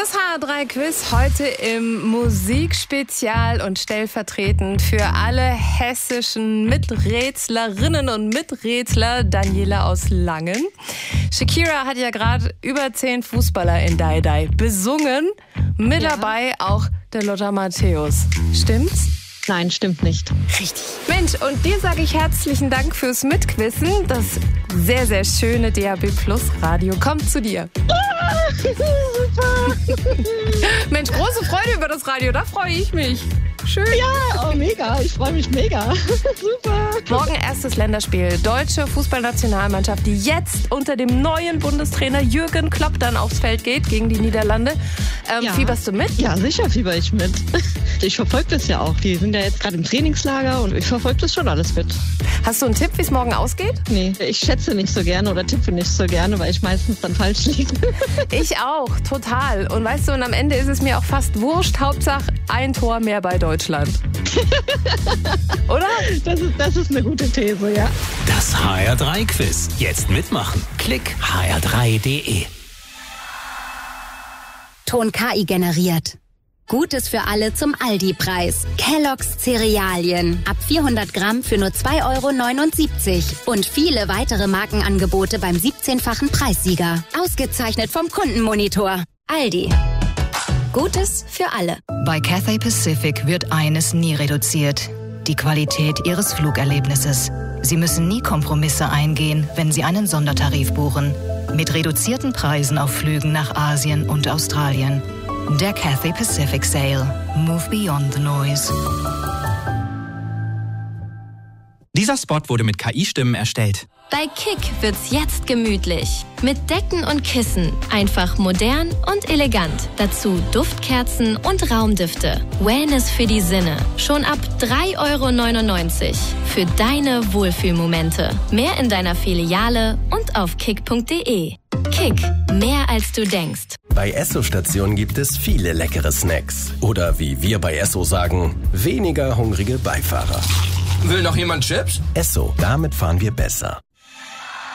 Das HR3-Quiz heute im Musikspezial und stellvertretend für alle hessischen Miträtslerinnen und Miträtsler Daniela aus Langen. Shakira hat ja gerade über 10 Fußballer in Dai Dai besungen. Mit dabei auch der Lothar Matthäus. Stimmt's? Nein, stimmt nicht. Richtig. Mensch, und dir sage ich herzlichen Dank fürs Mitquissen. Das sehr, sehr schöne DAB Plus Radio kommt zu dir. Super. Mensch, große Freude über das Radio, da freue ich mich. Schön. Ja, oh mega, ich freue mich mega. Super. Morgen erstes Länderspiel. Deutsche Fußballnationalmannschaft, die jetzt unter dem neuen Bundestrainer Jürgen Klopp dann aufs Feld geht gegen die Niederlande. Fieberst du mit? Ja, sicher fieber ich mit. Ich verfolge das ja auch. Die sind ja jetzt gerade im Trainingslager und ich verfolge das schon alles mit. Hast du einen Tipp, wie es morgen ausgeht? Nee, ich schätze nicht so gerne oder tippe nicht so gerne, weil ich meistens dann falsch liege. Ich auch, total. Und weißt du, und am Ende ist es mir auch fast wurscht. Hauptsache ein Tor mehr bei Deutschland. Oder? Das ist eine gute These, ja. Das HR3-Quiz. Jetzt mitmachen. Klick hr3.de. Ton KI generiert. Gutes für alle zum Aldi-Preis. Kellogg's Cerealien. Ab 400 Gramm für nur 2,79 €. Und viele weitere Markenangebote beim 17-fachen Preissieger. Ausgezeichnet vom Kundenmonitor. Aldi. Gutes für alle. Bei Cathay Pacific wird eines nie reduziert: die Qualität Ihres Flugerlebnisses. Sie müssen nie Kompromisse eingehen, wenn Sie einen Sondertarif buchen. Mit reduzierten Preisen auf Flügen nach Asien und Australien. Der Cathay Pacific Sale. Move beyond the noise. Dieser Spot wurde mit KI-Stimmen erstellt. Bei Kick wird's jetzt gemütlich. Mit Decken und Kissen. Einfach modern und elegant. Dazu Duftkerzen und Raumdüfte. Wellness für die Sinne. Schon ab 3,99 € für deine Wohlfühlmomente. Mehr in deiner Filiale und auf kick.de. Kick, mehr als du denkst. Bei Esso-Stationen gibt es viele leckere Snacks. Oder wie wir bei Esso sagen, weniger hungrige Beifahrer. Will noch jemand Chips? Esso, damit fahren wir besser.